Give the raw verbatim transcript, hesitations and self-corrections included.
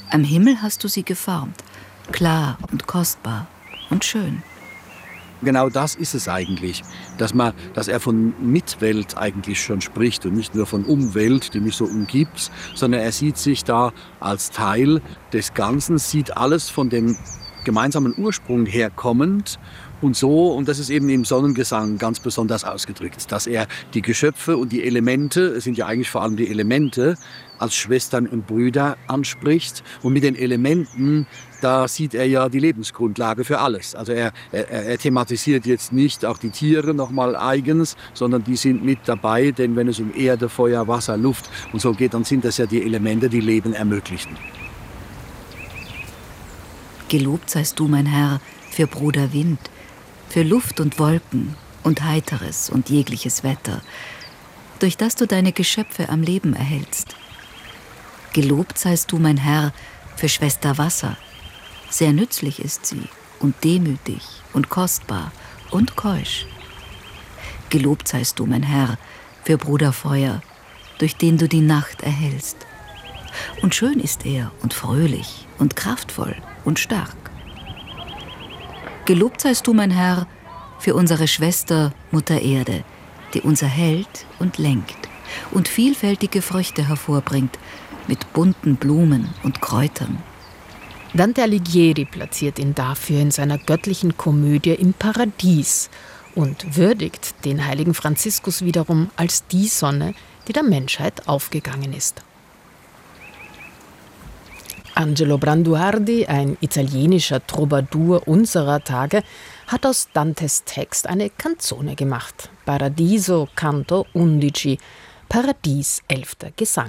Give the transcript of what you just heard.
Am Himmel hast du sie geformt, klar und kostbar und schön. Genau das ist es eigentlich, dass, man, dass er von Mitwelt eigentlich schon spricht und nicht nur von Umwelt, die mich so umgibt, sondern er sieht sich da als Teil des Ganzen, sieht alles von dem gemeinsamen Ursprung herkommend und so, und das ist eben im Sonnengesang ganz besonders ausgedrückt, dass er die Geschöpfe und die Elemente, es sind ja eigentlich vor allem die Elemente, als Schwestern und Brüder anspricht. Und mit den Elementen, da sieht er ja die Lebensgrundlage für alles. Also er, er, er thematisiert jetzt nicht auch die Tiere nochmal eigens, sondern die sind mit dabei, denn wenn es um Erde, Feuer, Wasser, Luft und so geht, dann sind das ja die Elemente, die Leben ermöglichen. Gelobt seist du, mein Herr, für Bruder Wind, für Luft und Wolken und heiteres und jegliches Wetter, durch das du deine Geschöpfe am Leben erhältst. Gelobt seist du, mein Herr, für Schwester Wasser. Sehr nützlich ist sie und demütig und kostbar und keusch. Gelobt seist du, mein Herr, für Bruder Feuer, durch den du die Nacht erhellst. Und schön ist er und fröhlich und kraftvoll und stark. Gelobt seist du, mein Herr, für unsere Schwester Mutter Erde, die uns erhält und lenkt und vielfältige Früchte hervorbringt mit bunten Blumen und Kräutern. Dante Alighieri platziert ihn dafür in seiner göttlichen Komödie im Paradies und würdigt den heiligen Franziskus wiederum als die Sonne, die der Menschheit aufgegangen ist. Angelo Branduardi, ein italienischer Troubadour unserer Tage, hat aus Dantes Text eine Canzone gemacht. Paradiso Canto undici, Paradies elfter Gesang.